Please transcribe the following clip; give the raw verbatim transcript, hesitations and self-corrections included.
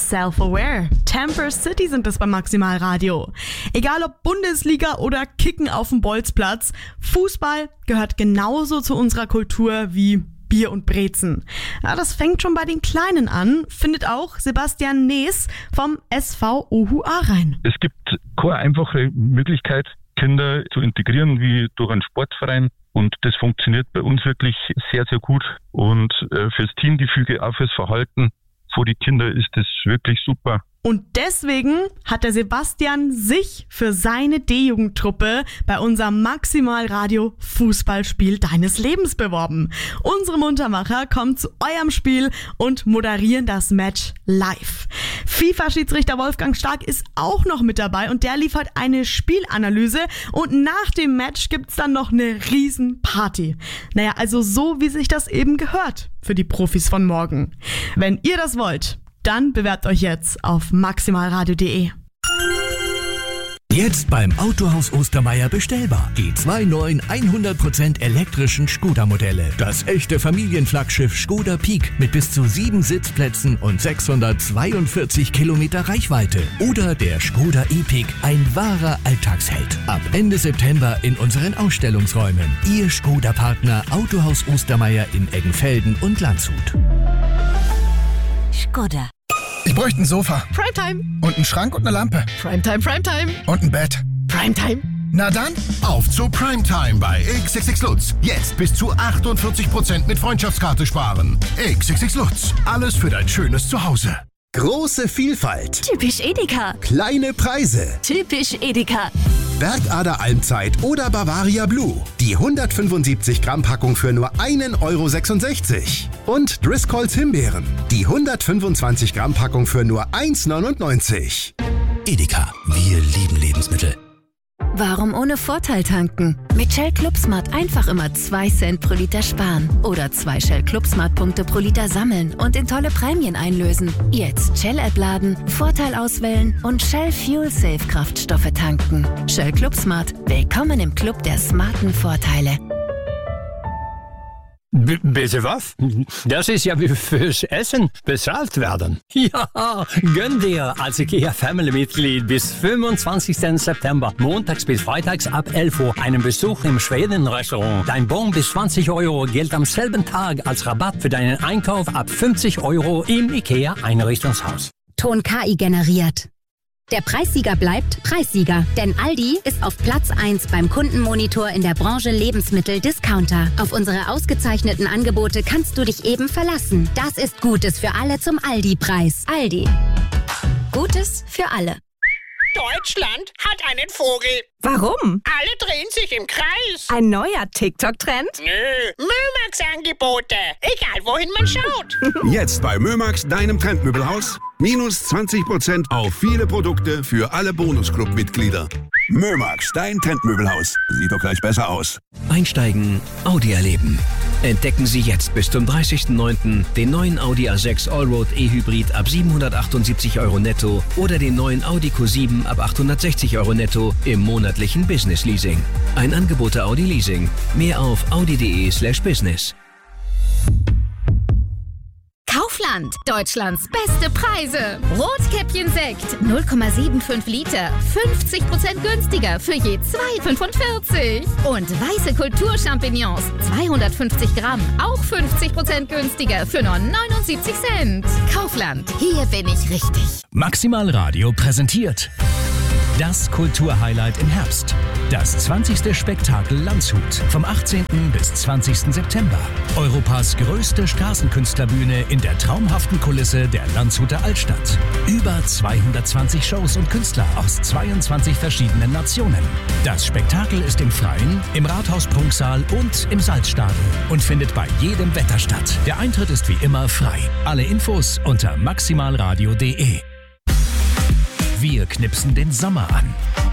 self-aware. Temper City sind es beim Maximalradio. Egal ob Bundesliga oder Kicken auf dem Bolzplatz, Fußball gehört genauso zu unserer Kultur wie Bier und Brezen. Ja, das fängt schon bei den Kleinen an, findet auch Sebastian Nees vom S V Ohuah Rhein. Es gibt keine einfache Möglichkeit, Kinder zu integrieren wie durch einen Sportverein. Und das funktioniert bei uns wirklich sehr, sehr gut. Und äh, fürs Teamgefüge, auch fürs Verhalten vor die Kinder ist das wirklich super. Und deswegen hat der Sebastian sich für seine D-Jugendtruppe bei unserem Maximalradio Fußballspiel deines Lebens beworben. Unsere Muntermacher kommen zu eurem Spiel und moderieren das Match live. FIFA-Schiedsrichter Wolfgang Stark ist auch noch mit dabei und der liefert eine Spielanalyse und nach dem Match gibt's dann noch eine Riesenparty. Naja, also so wie sich das eben gehört für die Profis von morgen. Wenn ihr das wollt, dann bewerbt euch jetzt auf maximalradio punkt de. Jetzt beim Autohaus Ostermeier bestellbar. Die zwei neuen hundert Prozent elektrischen Skoda-Modelle. Das echte Familienflaggschiff Skoda Peak mit bis zu sieben Sitzplätzen und sechshundertzweiundvierzig Kilometer Reichweite. Oder der Skoda E-Pick, ein wahrer Alltagsheld. Ab Ende September in unseren Ausstellungsräumen. Ihr Skoda-Partner Autohaus Ostermeier in Eggenfelden und Landshut. Skoda. Ich bräuchte ein Sofa. Primetime. Und einen Schrank und eine Lampe. Primetime, Primetime. Und ein Bett. Primetime. Na dann, auf zu Primetime bei X X X Lutz. Jetzt bis zu achtundvierzig Prozent mit Freundschaftskarte sparen. X X X Lutz. Alles für dein schönes Zuhause. Große Vielfalt. Typisch Edeka. Kleine Preise. Typisch Edeka. Bergader Almzeit oder Bavaria Blue. Die hundertfünfundsiebzig Gramm Packung für nur ein Euro sechsundsechzig. Und Driscolls Himbeeren. Die hundertfünfundzwanzig Gramm Packung für nur eins neunundneunzig. Edeka, wir lieben Lebensmittel. Warum ohne Vorteil tanken? Mit Shell Club Smart einfach immer zwei Cent pro Liter sparen. Oder zwei Shell Club Smart Punkte pro Liter sammeln und in tolle Prämien einlösen. Jetzt Shell-App laden, Vorteil auswählen und Shell Fuel Safe Kraftstoffe tanken. Shell Club Smart. Willkommen im Club der smarten Vorteile. B- bitte was? Das ist ja wie fürs Essen bezahlt werden. Ja, gönn dir als IKEA-Family-Mitglied bis fünfundzwanzigsten September, montags bis freitags ab elf Uhr, einen Besuch im Schweden-Restaurant. Dein Bon bis zwanzig Euro gilt am selben Tag als Rabatt für deinen Einkauf ab fünfzig Euro im IKEA-Einrichtungshaus. Ton K I generiert. Der Preissieger bleibt Preissieger, denn Aldi ist auf Platz eins beim Kundenmonitor in der Branche Lebensmittel-Discounter. Auf unsere ausgezeichneten Angebote kannst du dich eben verlassen. Das ist Gutes für alle zum Aldi-Preis. Aldi. Gutes für alle. Deutschland hat einen Vogel. Warum? Alle drehen sich im Kreis. Ein neuer TikTok-Trend? Nö, Mömax-Angebote. Egal, wohin man schaut. Jetzt bei Mömax, deinem Trendmöbelhaus. Minus zwanzig Prozent auf viele Produkte für alle Bonusclub-Mitglieder. Mömax, dein Trendmöbelhaus. Sieht doch gleich besser aus. Einsteigen, Audi erleben. Entdecken Sie jetzt bis zum dreißigsten neunten den neuen Audi A sechs Allroad E-Hybrid ab siebenhundertachtundsiebzig Euro netto oder den neuen Audi Q sieben ab achthundertsechzig Euro netto im monatlichen Business Leasing. Ein Angebot der Audi Leasing. Mehr auf audi punkt de slash business. Kaufland, Deutschlands beste Preise. Rotkäppchen-Sekt, null Komma fünfundsiebzig Liter, fünfzig Prozent günstiger für je zwei Komma fünfundvierzig. Und weiße Kulturchampignons, zweihundertfünfzig Gramm, auch fünfzig Prozent günstiger für nur neunundsiebzig Cent. Kaufland, hier bin ich richtig. Maximalradio präsentiert das Kulturhighlight im Herbst. Das zwanzigste Spektakel Landshut vom achtzehnten bis zwanzigsten September. Europas größte Straßenkünstlerbühne in der traumhaften Kulisse der Landshuter Altstadt. Über zweihundertzwanzig Shows und Künstler aus zweiundzwanzig verschiedenen Nationen. Das Spektakel ist im Freien, im Rathaus-Prunksaal und im Salzstadel und findet bei jedem Wetter statt. Der Eintritt ist wie immer frei. Alle Infos unter maximalradio punkt de. Wir knipsen den Sommer an.